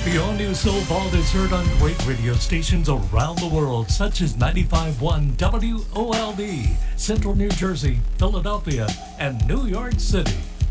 The all-new Soul Vault is heard on great radio stations around the world, such as 95.1 WOLD, Central New Jersey, Philadelphia, and New York City.